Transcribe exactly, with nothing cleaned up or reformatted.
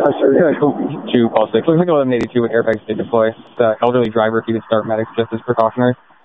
Uh, sure, yeah, cool. Two call six. Looks like eleven eighty-two with airbags did deploy. The elderly driver, if you could start medics just as precautionary.